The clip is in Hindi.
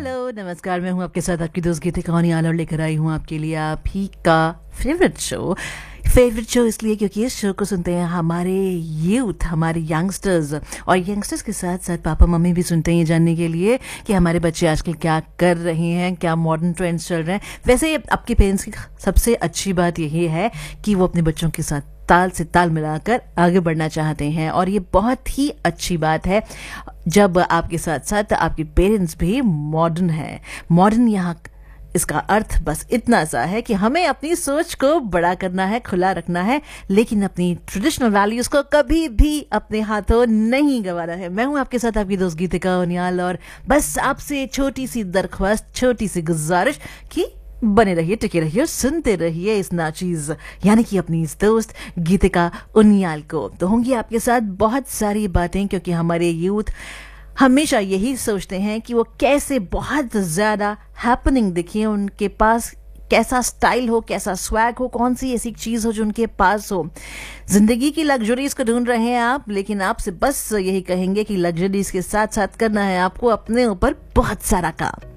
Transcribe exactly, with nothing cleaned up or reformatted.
हेलो नमस्कार, मैं हूं आपके साथ आपकी दोस्त गीता कहानी आलो लेकर आई हूं आपके लिए आप ही का फेवरेट शो फेवरेट शो इसलिए क्योंकि इस शो को सुनते हैं हमारे यूथ, हमारे यंगस्टर्स, और यंगस्टर्स के साथ साथ पापा मम्मी भी सुनते हैं ये जानने के लिए कि हमारे बच्चे आजकल क्या कर रहे हैं, क्या मॉडर्न ट्रेंड्स चल रहे हैं। वैसे आपके पेरेंट्स की सबसे अच्छी बात यही है कि वो अपने बच्चों के साथ ताल से ताल मिलाकर आगे बढ़ना चाहते हैं, और ये बहुत ही अच्छी बात है जब आपके साथ साथ आपके पेरेंट्स भी मॉडर्न है। मॉडर्न यहाँ इसका अर्थ बस इतना सा है कि हमें अपनी सोच को बड़ा करना है, खुला रखना है, लेकिन अपनी ट्रेडिशनल वैल्यूज को कभी भी अपने हाथों नहीं गंवाना है। मैं हूं आपके साथ आपकी दोस्त गीतिका उनियाल, और बस आपसे छोटी सी दरख्वास्त, छोटी सी गुजारिश कि बने रहिए, टिके रहिए और सुनते रहिए इस नाचीज यानी कि अपनी इस दोस्त गीतिका उनियाल को। तो होंगी आपके साथ बहुत सारी बातें, क्योंकि हमारे यूथ हमेशा यही सोचते हैं कि वो कैसे बहुत ज्यादा हैपनिंग दिखे, उनके पास कैसा स्टाइल हो, कैसा स्वैग हो, कौन सी ऐसी चीज हो जो उनके पास हो। जिंदगी की लग्जरीज को ढूंढ रहे हैं आप, लेकिन आपसे बस यही कहेंगे कि लग्जरीज के साथ साथ करना है आपको अपने ऊपर बहुत सारा काम।